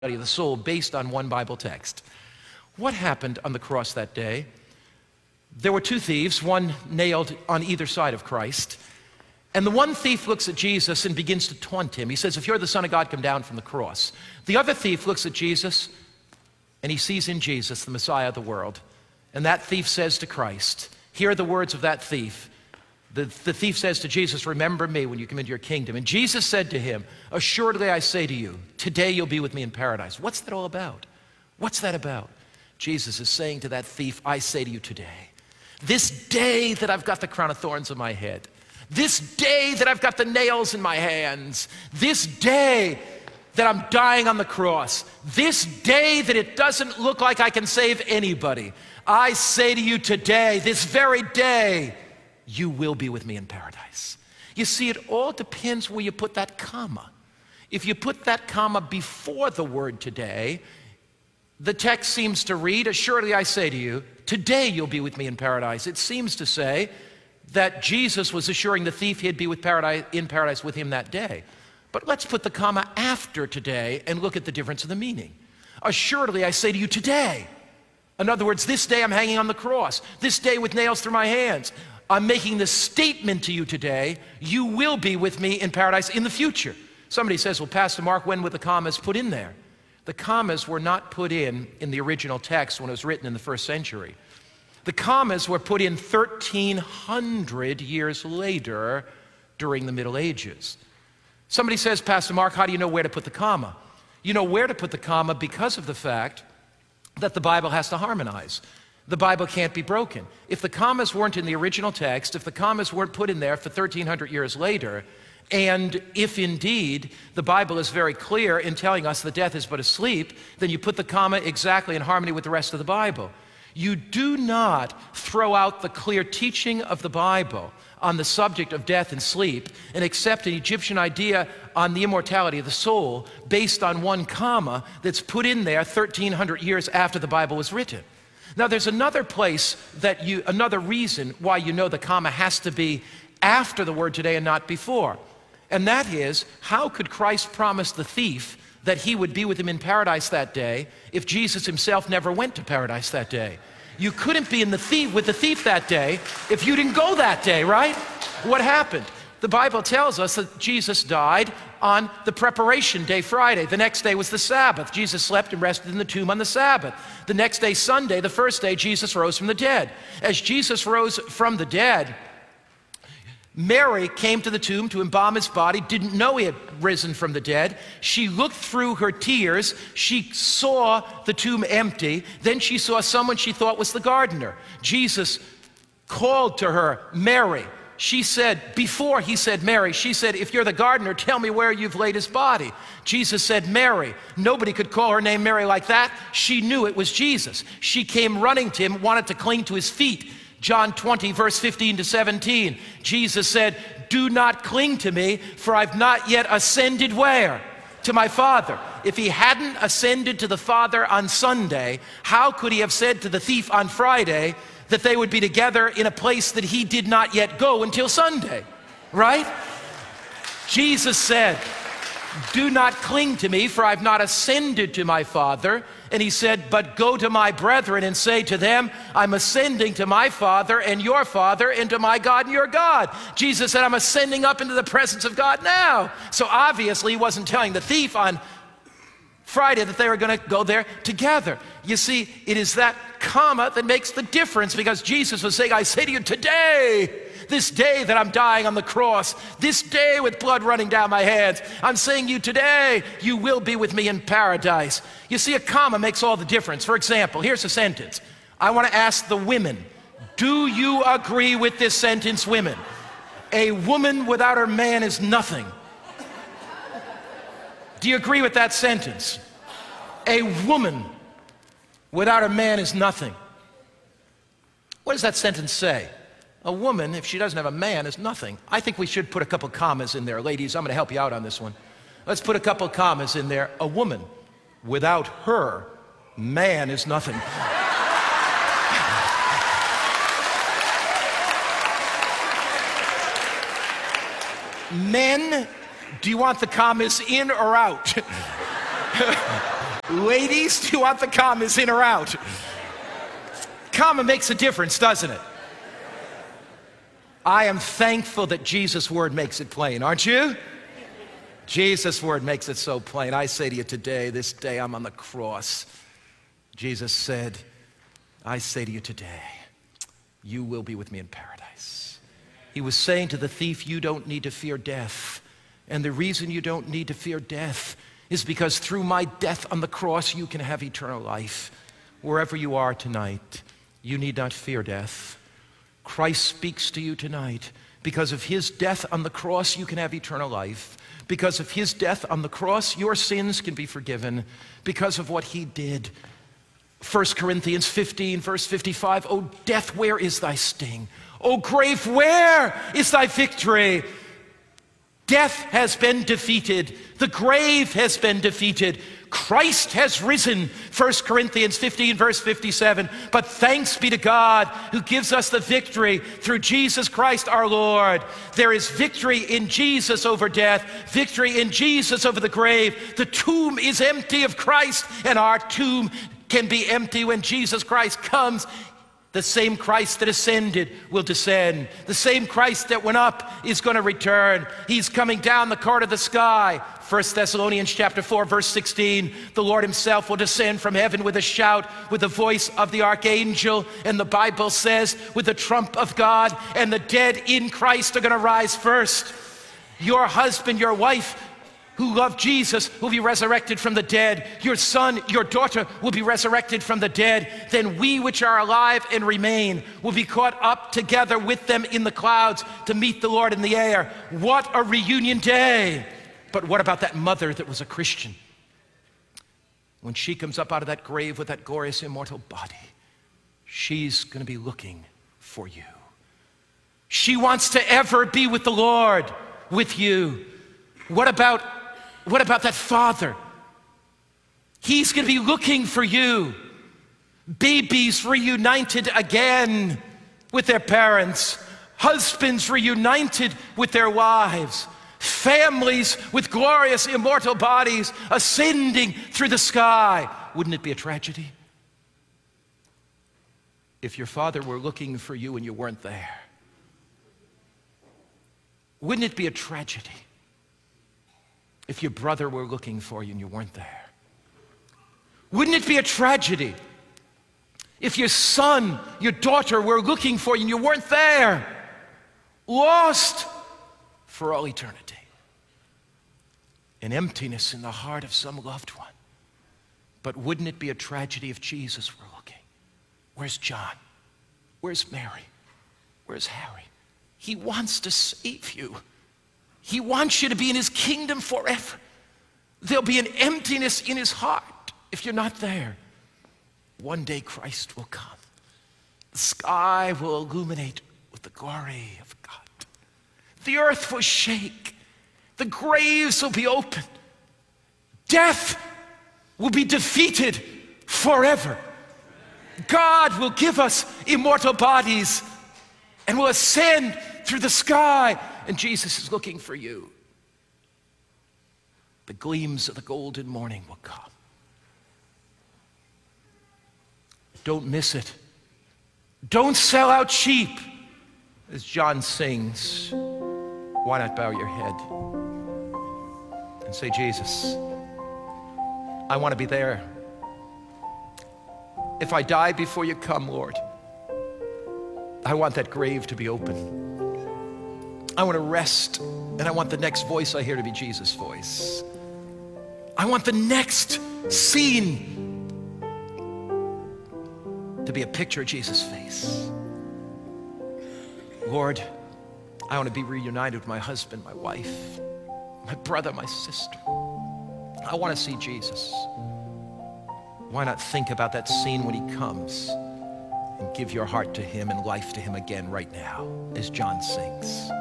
of the soul based on one Bible text. What happened on the cross that day? There were two thieves, one nailed on either side of Christ. And the one thief looks at Jesus and begins to taunt him. He says, if you're the Son of God, come down from the cross. The other thief looks at Jesus and he sees in Jesus the Messiah of the world. And that thief says to Christ, here are the words of that thief. The thief says to Jesus, remember me when you come into your kingdom. And Jesus said to him, assuredly I say to you, today you'll be with me in paradise. What's that all about? What's that about? Jesus is saying to that thief, I say to you today, this day that I've got the crown of thorns on my head, this day that I've got the nails in my hands, this day that I'm dying on the cross, this day that it doesn't look like I can save anybody, I say to you today, this very day, you will be with me in paradise. You see, it all depends where you put that comma. If you put that comma before the word today, the text seems to read, assuredly I say to you, today you'll be with me in paradise. It seems to say that Jesus was assuring the thief he'd be in paradise with him that day. But let's put the comma after today and look at the difference in the meaning. Assuredly I say to you today. In other words, this day I'm hanging on the cross. This day with nails through my hands. I'm making this statement to you today, you will be with me in paradise in the future. Somebody says, well, Pastor Mark, when were the commas put in there? The commas were not put in the original text when it was written in the first century. The commas were put in 1,300 years later during the Middle Ages. Somebody says, Pastor Mark, how do you know where to put the comma? You know where to put the comma because of the fact that the Bible has to harmonize. The Bible can't be broken. If the commas weren't in the original text, if the commas weren't put in there for 1,300 years later, and if indeed the Bible is very clear in telling us that death is but a sleep, then you put the comma exactly in harmony with the rest of the Bible. You do not throw out the clear teaching of the Bible on the subject of death and sleep and accept an Egyptian idea on the immortality of the soul based on one comma that's put in there 1,300 years after the Bible was written. Now, there's another place another reason why you know the comma has to be after the word today and not before. And that is, how could Christ promise the thief that he would be with him in paradise that day if Jesus himself never went to paradise that day? You couldn't be with the thief that day if you didn't go that day, right? What happened? The Bible tells us that Jesus died on the preparation day, Friday. The next day was the Sabbath. Jesus slept and rested in the tomb on the Sabbath. The next day, Sunday, the first day, Jesus rose from the dead. As Jesus rose from the dead, Mary came to the tomb to embalm his body, didn't know he had risen from the dead. She looked through her tears. She saw the tomb empty. Then she saw someone she thought was the gardener. Jesus called to her, Mary. She said, before he said Mary, she said, if you're the gardener, tell me where you've laid his body. Jesus said, Mary. Nobody could call her name Mary like that. She knew it was Jesus. She came running to him, wanted to cling to his feet. John 20, verse 15 to 17. Jesus said, do not cling to me, for I've not yet ascended where? To my Father. If he hadn't ascended to the Father on Sunday, how could he have said to the thief on Friday that they would be together in a place that he did not yet go until Sunday, right? Jesus said, do not cling to me, for I've not ascended to my Father. And he said, but go to my brethren and say to them, I'm ascending to my Father and your Father and to my God and your God. Jesus said, I'm ascending up into the presence of God now. So obviously he wasn't telling the thief on Friday that they were going to go there together. You see, it is that comma that makes the difference, because Jesus was saying, I say to you today, this day that I'm dying on the cross, this day with blood running down my hands, I'm saying to you today, you will be with me in paradise. You see, a comma makes all the difference. For example, here's a sentence. I want to ask the women, do you agree with this sentence, women? A woman without her man is nothing. Do you agree with that sentence? A woman without a man is nothing. What does that sentence say? A woman, if she doesn't have a man, is nothing. I think we should put a couple commas in there. Ladies, I'm going to help you out on this one. Let's put a couple commas in there. A woman without her man is nothing. Men, do you want the commas in or out? Ladies, do you want the commas in or out? Comma makes a difference, doesn't it? I am thankful that Jesus' word makes it plain, aren't you? Jesus' word makes it so plain. I say to you today, this day I'm on the cross. Jesus said, I say to you today, you will be with me in paradise. He was saying to the thief, you don't need to fear death. And the reason you don't need to fear death is because through my death on the cross, you can have eternal life. Wherever you are tonight, you need not fear death. Christ speaks to you tonight. Because of his death on the cross, you can have eternal life. Because of his death on the cross, your sins can be forgiven. Because of what he did. 1 Corinthians 15, verse 55, O death, where is thy sting? O grave, where is thy victory? Death has been defeated. The grave has been defeated. Christ has risen, 1 Corinthians 15, verse 57. But thanks be to God who gives us the victory through Jesus Christ our Lord. There is victory in Jesus over death, victory in Jesus over the grave. The tomb is empty of Christ, and our tomb can be empty when Jesus Christ comes. The same Christ that ascended will descend. The same Christ that went up is going to return. He's coming down the court of the sky. 1 Thessalonians chapter 4, verse 16, the Lord himself will descend from heaven with a shout, with the voice of the archangel, and the Bible says, with the trump of God, and the dead in Christ are going to rise first. Your husband, your wife, who love Jesus will be resurrected from the dead. Your son, your daughter will be resurrected from the dead. Then we which are alive and remain will be caught up together with them in the clouds to meet the Lord in the air. What a reunion day. But what about that mother that was a Christian? When she comes up out of that grave with that glorious immortal body, she's going to be looking for you. She wants to ever be with the Lord, with you. What about that father? He's going to be looking for you. Babies reunited again with their parents. Husbands reunited with their wives. Families with glorious immortal bodies ascending through the sky. Wouldn't it be a tragedy if your father were looking for you and you weren't there? Wouldn't it be a tragedy if your brother were looking for you and you weren't there? Wouldn't it be a tragedy if your son, your daughter were looking for you and you weren't there? Lost for all eternity. An emptiness in the heart of some loved one. But wouldn't it be a tragedy if Jesus were looking? Where's John? Where's Mary? Where's Harry? He wants to save you. He wants you to be in his kingdom forever. There'll be an emptiness in his heart if you're not there. One day Christ will come. The sky will illuminate with the glory of God. The earth will shake. The graves will be open. Death will be defeated forever. God will give us immortal bodies and will ascend through the sky. And Jesus is looking for you. The gleams of the golden morning will come. Don't miss it. Don't sell out cheap. As John sings, why not bow your head and say, Jesus, I want to be there. If I die before you come, Lord, I want that grave to be open. I want to rest, and I want the next voice I hear to be Jesus' voice. I want the next scene to be a picture of Jesus' face. Lord, I want to be reunited with my husband, my wife, my brother, my sister. I want to see Jesus. Why not think about that scene when he comes and give your heart to him and life to him again right now as John sings.